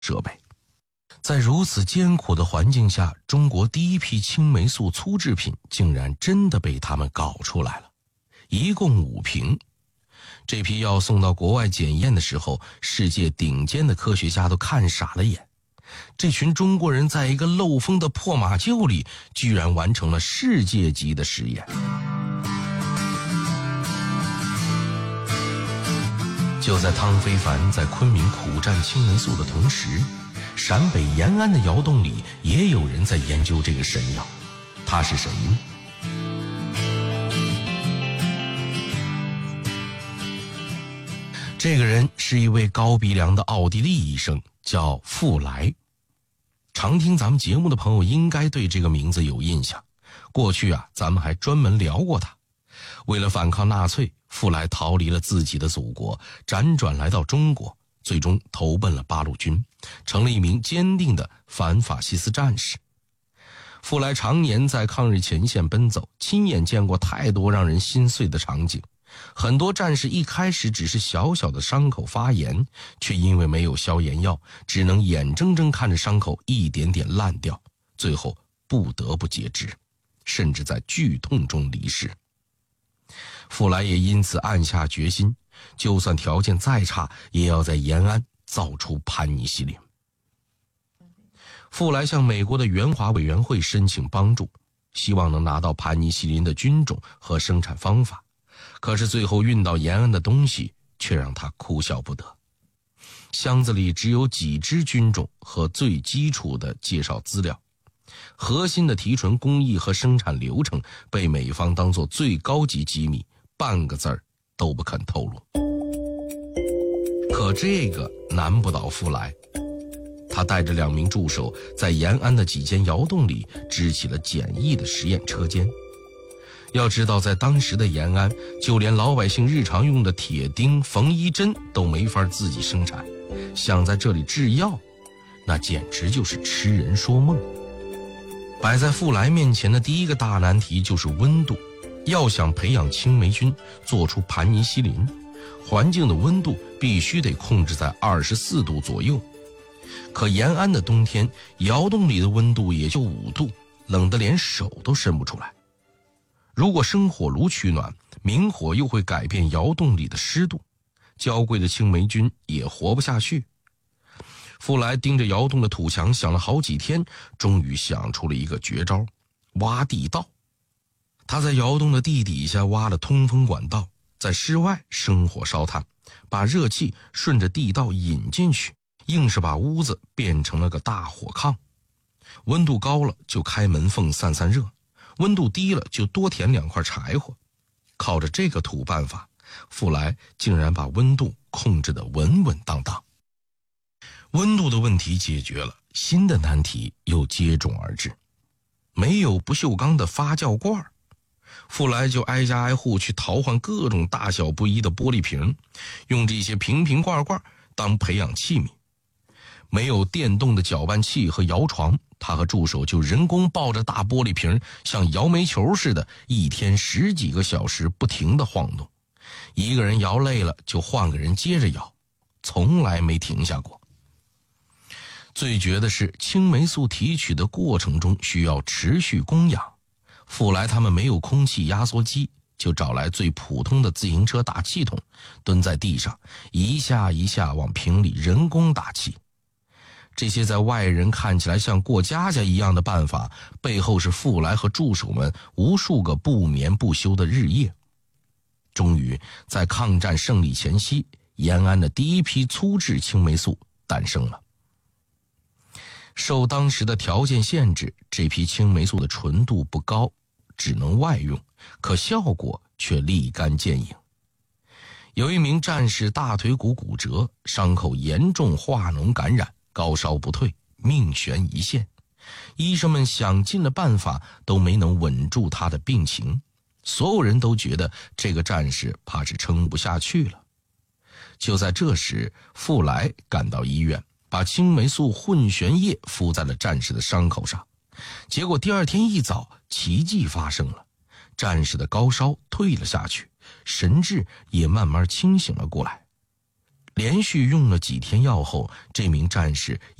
设备。在如此艰苦的环境下，中国第一批青霉素粗制品竟然真的被他们搞出来了，一共5瓶。这批药送到国外检验的时候，世界顶尖的科学家都看傻了眼。这群中国人在一个漏风的破马厩里，居然完成了世界级的实验。就在汤非凡在昆明苦战青霉素的同时，陕北延安的窑洞里也有人在研究这个神药。他是谁呢？这个人是一位高鼻梁的奥地利医生，叫傅莱。常听咱们节目的朋友应该对这个名字有印象，过去咱们还专门聊过他。为了反抗纳粹，傅莱逃离了自己的祖国，辗转来到中国，最终投奔了八路军，成了一名坚定的反法西斯战士。傅莱常年在抗日前线奔走，亲眼见过太多让人心碎的场景。很多战士一开始只是小小的伤口发炎，却因为没有消炎药，只能眼睁睁看着伤口一点点烂掉，最后不得不截肢，甚至在剧痛中离世。傅莱也因此暗下决心，就算条件再差，也要在延安造出盘尼西林。傅莱向美国的援华委员会申请帮助，希望能拿到盘尼西林的菌种和生产方法，可是最后运到延安的东西却让他哭笑不得。箱子里只有几支菌种和最基础的介绍资料，核心的提纯工艺和生产流程被美方当作最高级机密，半个字儿都不肯透露。可这个难不倒傅莱，他带着2名助手在延安的几间窑洞里支起了简易的实验车间。要知道，在当时的延安，就连老百姓日常用的铁钉、缝衣针都没法自己生产，想在这里制药，那简直就是痴人说梦。摆在傅莱面前的第一个大难题就是温度。要想培养青霉菌，做出盘尼西林，环境的温度必须得控制在24度左右。可延安的冬天，窑洞里的温度也就5度，冷得连手都伸不出来。如果生火炉取暖，明火又会改变窑洞里的湿度，娇贵的青霉菌也活不下去。傅莱盯着窑洞的土墙想了好几天，终于想出了一个绝招：挖地道。他在窑洞的地底下挖了通风管道，在室外生火烧炭，把热气顺着地道引进去，硬是把屋子变成了个大火炕。温度高了就开门缝散散热，温度低了就多填2块柴火。靠着这个土办法，傅莱竟然把温度控制得稳稳当当。温度的问题解决了，新的难题又接踵而至。没有不锈钢的发酵罐，傅莱就挨家挨户去淘换各种大小不一的玻璃瓶，用这些瓶瓶罐罐当培养器皿。没有电动的搅拌器和摇床，他和助手就人工抱着大玻璃瓶，像摇煤球似的，一天10几个小时不停地晃动。一个人摇累了，就换个人接着摇，从来没停下过。最绝的是，青霉素提取的过程中需要持续供氧。傅莱他们没有空气压缩机，就找来最普通的自行车打气筒，蹲在地上一下一下往瓶里人工打气。这些在外人看起来像过家家一样的办法，背后是傅莱和助手们无数个不眠不休的日夜。终于在抗战胜利前夕，延安的第一批粗制青霉素诞生了。受当时的条件限制，这批青霉素的纯度不高，只能外用，可效果却立竿见影。有一名战士大腿骨骨折，伤口严重化脓感染，高烧不退，命悬一线。医生们想尽了办法都没能稳住他的病情，所有人都觉得这个战士怕是撑不下去了。就在这时，傅莱赶到医院，把青霉素混悬液敷在了战士的伤口上。结果第2天一早，奇迹发生了，战士的高烧退了下去，神志也慢慢清醒了过来。 连续用了几天药后，这名战士